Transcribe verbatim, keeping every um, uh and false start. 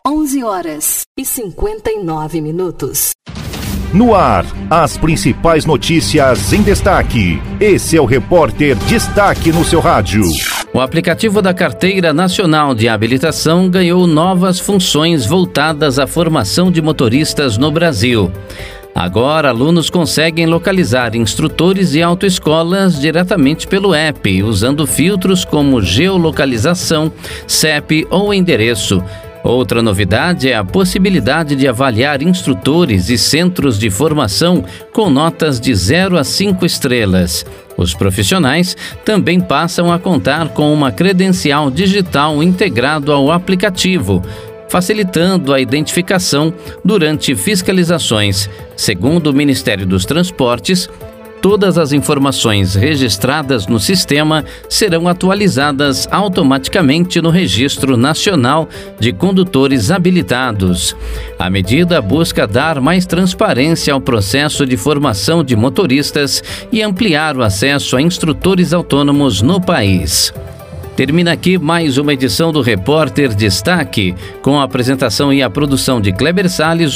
onze horas e cinquenta e nove minutos. No ar, as principais notícias em destaque. Esse é o Repórter Destaque no seu rádio. O aplicativo da Carteira Nacional de Habilitação ganhou novas funções voltadas à formação de motoristas no Brasil. Agora, alunos conseguem localizar instrutores e autoescolas diretamente pelo app, usando filtros como geolocalização, C E P ou endereço. Outra novidade é a possibilidade de avaliar instrutores e centros de formação com notas de zero a cinco estrelas. Os profissionais também passam a contar com uma credencial digital integrado ao aplicativo, facilitando a identificação durante fiscalizações. Segundo o Ministério dos Transportes, todas as informações registradas no sistema serão atualizadas automaticamente no Registro Nacional de Condutores Habilitados. A medida busca dar mais transparência ao processo de formação de motoristas e ampliar o acesso a instrutores autônomos no país. Termina aqui mais uma edição do Repórter Destaque, com a apresentação e a produção de Kleber Salles.